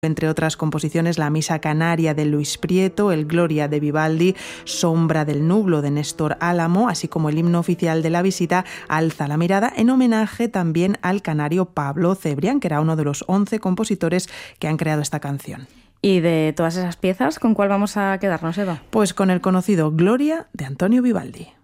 Entre otras composiciones, la Misa Canaria de Luis Prieto, el Gloria de Vivaldi, Sombra del Nublo de Néstor Álamo, así como el himno oficial de la visita, Alza la mirada, en homenaje también al canario Pablo Cebrián, que era uno de los 11 compositores que han creado esta canción. Y de todas esas piezas, ¿con cuál vamos a quedarnos, Eva? Pues con el conocido Gloria de Antonio Vivaldi.